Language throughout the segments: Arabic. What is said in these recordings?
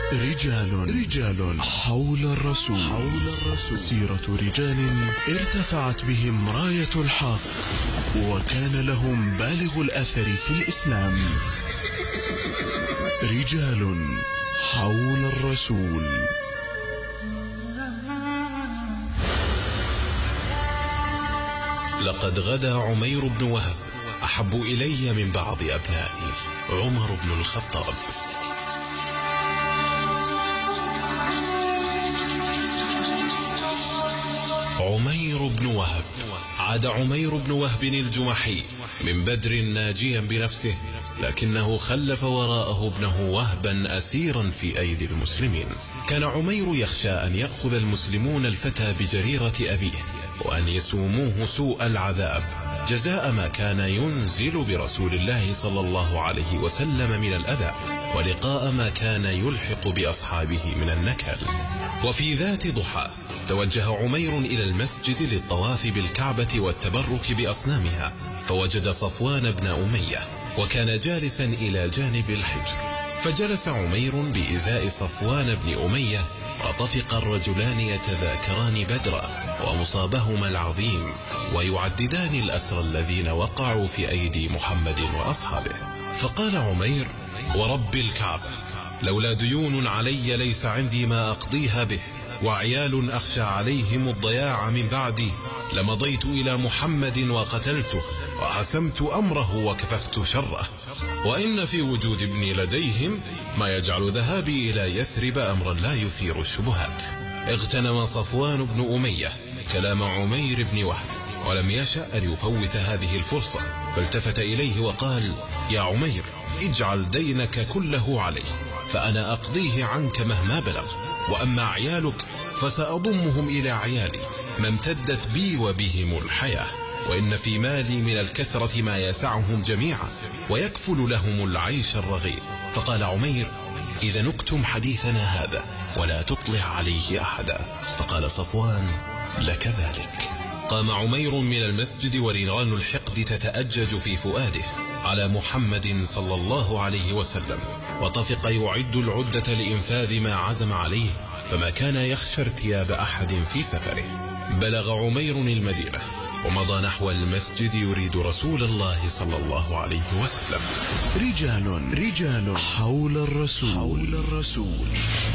رجال حول الرسول. سيرة رجال ارتفعت بهم راية الحق وكان لهم بالغ الأثر في الإسلام. رجال حول الرسول. لقد غدا عمير بن وهب أحب إلي من بعض أبنائي عمر بن الخطاب. عمير بن وهب. عاد عمير بن وهب الجمحي من بدر ناجيا بنفسه، لكنه خلف وراءه ابنه وهبا أسيرا في أيدي المسلمين. كان عمير يخشى أن يأخذ المسلمون الفتى بجريرة أبيه وأن يسوموه سوء العذاب جزاء ما كان ينزل برسول الله صلى الله عليه وسلم من الأذى، ولقاء ما كان يلحق بأصحابه من النكال. وفي ذات ضحى توجه عمير إلى المسجد للطواف بالكعبة والتبرك بأصنامها، فوجد صفوان بن أمية وكان جالسا إلى جانب الحجر، فجلس عمير بإزاء صفوان بن أمية وطفق الرجلان يتذاكران بدرا ومصابهما العظيم ويعددان الأسرى الذين وقعوا في أيدي محمد وأصحابه. فقال عمير: ورب الكعبة، لولا ديون علي ليس عندي ما أقضيها به، وعيال أخشى عليهم الضياع من بعدي، لمضيت إلى محمد وقتلته وحسمت أمره وكففت شره، وإن في وجود ابني لديهم ما يجعل ذهابي إلى يثرب أمرا لا يثير الشبهات. اغتنم صفوان بن أمية كلام عمير بن وهب ولم يشأ أن يفوت هذه الفرصة، فالتفت إليه وقال: يا عمير، اجعل دينك كله علي فأنا أقضيه عنك مهما بلغ، وأما عيالك فسأضمهم إلى عيالي ما امتدت بي وبهم الحياة، وإن في مالي من الكثرة ما يسعهم جميعا ويكفل لهم العيش الرغيد. فقال عمير: إذا نكتم حديثنا هذا ولا تطلع عليه أحدا. فقال صفوان: لك ذلك. قام عمير من المسجد ونيران الحقد تتأجج في فؤاده على محمد صلى الله عليه وسلم، وطفق يعد العدة لإنفاذ ما عزم عليه، فما كان يخشى ارتياب أحد في سفره. بلغ عمير المدينة ومضى نحو المسجد يريد رسول الله صلى الله عليه وسلم. رجال حول الرسول.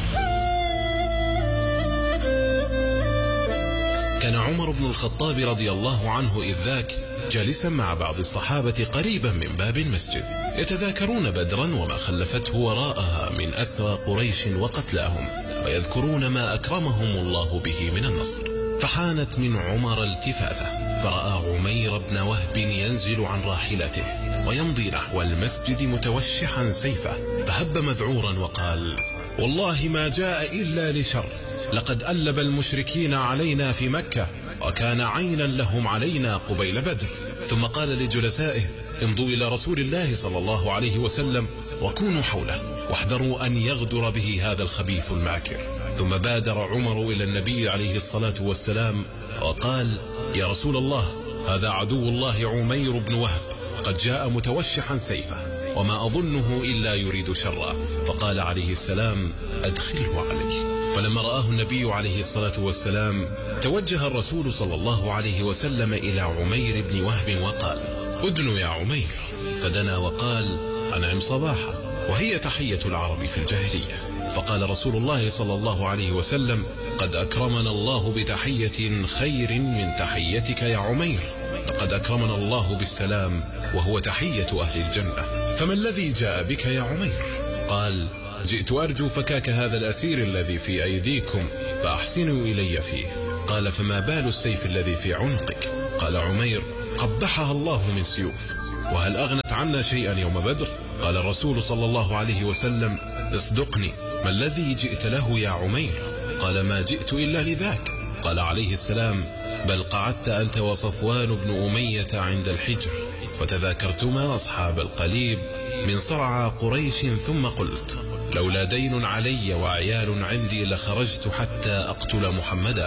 كان عمر بن الخطاب رضي الله عنه إذ ذاك جالسا مع بعض الصحابة قريبا من باب المسجد يتذاكرون بدرا وما خلفته وراءها من أسرى قريش وقتلاهم، ويذكرون ما أكرمهم الله به من النصر. فحانت من عمر التفاتة، فرأى عمير بن وهب ينزل عن راحلته ويمضي نحو المسجد متوشحا سيفه، فهب مذعورا وقال: والله ما جاء إلا لشر، لقد ألب المشركين علينا في مكة وكان عينا لهم علينا قبيل بدر. ثم قال لجلسائه: امضوا إلى رسول الله صلى الله عليه وسلم وكونوا حوله واحذروا أن يغدر به هذا الخبيث الماكر. ثم بادر عمر إلى النبي عليه الصلاة والسلام وقال: يا رسول الله، هذا عدو الله عمير بن وهب قد جاء متوشحا سيفه وما أظنه إلا يريد شرا. فقال عليه السلام: أدخله عليه. فلما رآه النبي عليه الصلاة والسلام توجه الرسول صلى الله عليه وسلم إلى عمير بن وهب وقال: أدن يا عمير. فدنا وقال: أنعم صباحا، وهي تحية العرب في الجاهلية. فقال رسول الله صلى الله عليه وسلم: قد أكرمنا الله بتحية خير من تحيتك يا عمير، لقد أكرمنا الله بالسلام وهو تحية أهل الجنة. فما الذي جاء بك يا عمير؟ قال: جئت أرجو فكاك هذا الأسير الذي في أيديكم فأحسنوا إلي فيه. قال: فما بال السيف الذي في عنقك؟ قال عمير: قبحها الله من سيوف، وهل أغنت عنا شيئا يوم بدر؟ قال الرسول صلى الله عليه وسلم: اصدقني، ما الذي جئت له يا عمير؟ قال: ما جئت إلا لذاك. قال عليه السلام: بل قعدت أنت وصفوان بن أمية عند الحجر فتذاكرتما أصحاب القليب من صرعى قريش، ثم قلت: لولا دين علي وعيال عندي لخرجت حتى أقتل محمدا،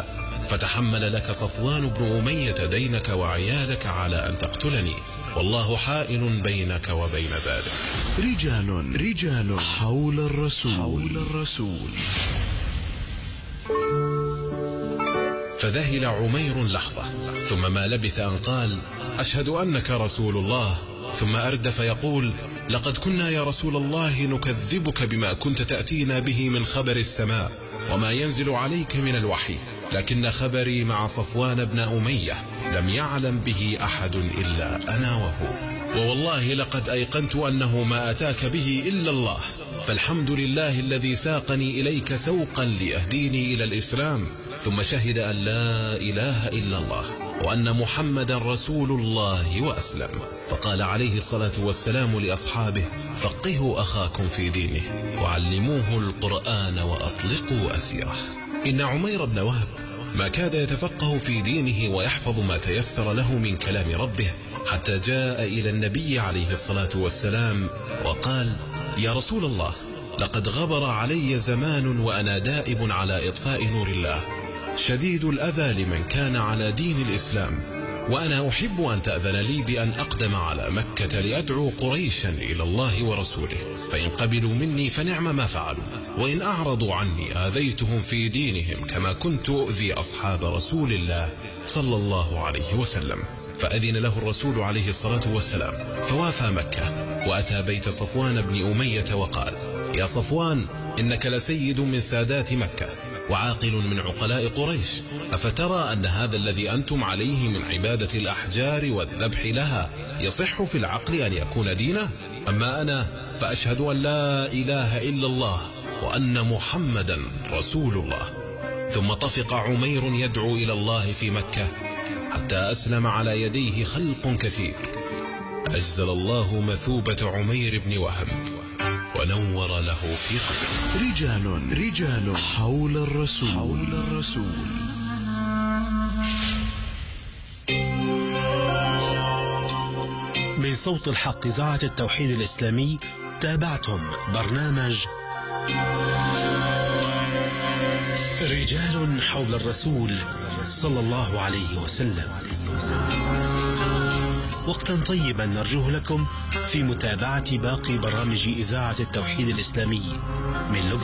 فتحمل لك صفوان بن أمية دينك وعيالك على أن تقتلني، والله حائل بينك وبين ذلك. رجال حول الرسول. فذهل عمير لحظة، ثم ما لبث أن قال: أشهد أنك رسول الله. ثم أردف يقول: لقد كنا يا رسول الله نكذبك بما كنت تأتينا به من خبر السماء وما ينزل عليك من الوحي، لكن خبري مع صفوان بن أمية لم يعلم به أحد إلا أنا وهو، ووالله لقد أيقنت أنه ما أتاك به إلا الله، فالحمد لله الذي ساقني إليك سوقا ليهديني إلى الإسلام. ثم شهد أن لا إله إلا الله وأن محمدا رسول الله وأسلم. فقال عليه الصلاة والسلام لأصحابه: فقهوا أخاكم في دينه وعلموه القرآن وأطلقوا أسيره. إن عمير بن وهب ما كاد يتفقه في دينه ويحفظ ما تيسر له من كلام ربه، حتى جاء إلى النبي عليه الصلاة والسلام وقال: يا رسول الله، لقد غبر علي زمان وأنا دائب على إطفاء نور الله، شديد الأذى لمن كان على دين الإسلام، وأنا أحب أن تأذن لي بأن أقدم على مكة لأدعو قريشا إلى الله ورسوله، فإن قبلوا مني فنعم ما فعلوا، وإن أعرضوا عني آذيتهم في دينهم كما كنت أؤذي أصحاب رسول الله صلى الله عليه وسلم. فأذن له الرسول عليه الصلاة والسلام، فوافى مكة وأتى بيت صفوان بن أمية وقال: يا صفوان، إنك لسيد من سادات مكة وعاقل من عقلاء قريش، أفترى أن هذا الذي أنتم عليه من عبادة الأحجار والذبح لها يصح في العقل أن يكون دينا؟ أما أنا فأشهد أن لا إله إلا الله وأن محمدا رسول الله. ثم طفق عمير يدعو إلى الله في مكة حتى أسلم على يديه خلق كثير. أجزل الله مثوبة عمير بن وهب ونور له في قبره. رجال حول الرسول. من صوت الحق إذاعة التوحيد الإسلامي تابعتم برنامج رجال حول الرسول صلى الله عليه وسلم. وقتا طيبا نرجوه لكم في متابعة باقي برامج إذاعة التوحيد الإسلامي من لبنان.